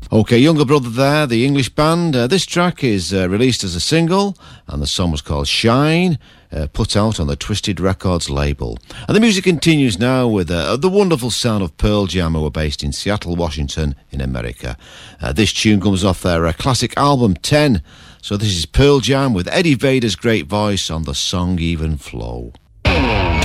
OK, Younger Brother there, the English band. This track is released as a single, and the song was called Shine, put out on the Twisted Records label. And the music continues now with the wonderful sound of Pearl Jam, who are based in Seattle, Washington, in America. This tune comes off their classic album 10. So this is Pearl Jam with Eddie Vedder's great voice on the Song Even Flow.